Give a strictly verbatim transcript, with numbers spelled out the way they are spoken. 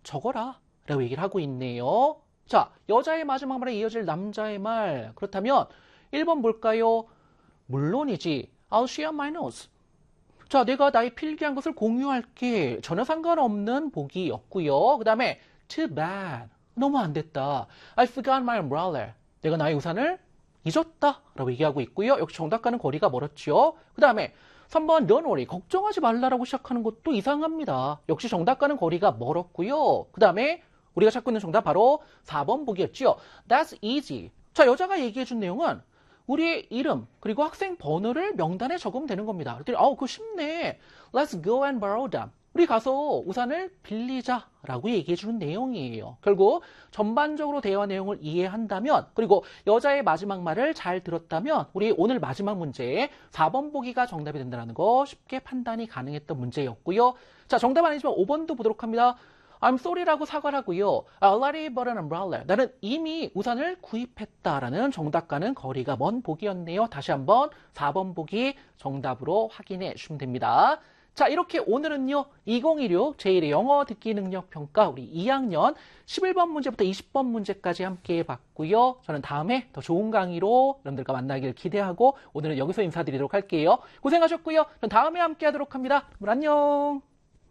적어라 라고 얘기를 하고 있네요. 자, 여자의 마지막 말에 이어질 남자의 말. 그렇다면 일 번 볼까요? 물론이지. I'll share my notes. 자, 내가 나의 필기한 것을 공유할게. 전혀 상관없는 보기였고요. 그 다음에 too bad. 너무 안 됐다. I forgot my umbrella. 내가 나의 우산을 잊었다 라고 얘기하고 있고요. 역시 정답과는 거리가 멀었죠. 그 다음에 삼 번 don't worry. 걱정하지 말라라고 시작하는 것도 이상합니다. 역시 정답과는 거리가 멀었고요. 그 다음에 우리가 찾고 있는 정답 바로 사 번 보기였죠. That's easy. 자, 여자가 얘기해준 내용은 우리의 이름 그리고 학생 번호를 명단에 적으면 되는 겁니다. 그랬더니 아우 그거 쉽네. Let's go and borrow them. 우리 가서 우산을 빌리자라고 얘기해주는 내용이에요. 결국 전반적으로 대화 내용을 이해한다면 그리고 여자의 마지막 말을 잘 들었다면 우리 오늘 마지막 문제 사 번 보기가 정답이 된다는 거 쉽게 판단이 가능했던 문제였고요. 자, 정답 아니지만 오 번도 보도록 합니다. I'm sorry라고 사과를 하고요. I already bought an umbrella. 나는 이미 우산을 구입했다라는 정답과는 거리가 먼 보기였네요. 다시 한번 사 번 보기 정답으로 확인해 주시면 됩니다. 자, 이렇게 오늘은요, 이천십육 제일의 영어 듣기 능력 평가 우리 이 학년 십일 번 문제부터 이십 번 문제까지 함께 해봤고요. 저는 다음에 더 좋은 강의로 여러분들과 만나길 기대하고 오늘은 여기서 인사드리도록 할게요. 고생하셨고요. 전 다음에 함께 하도록 합니다. 여러분 안녕.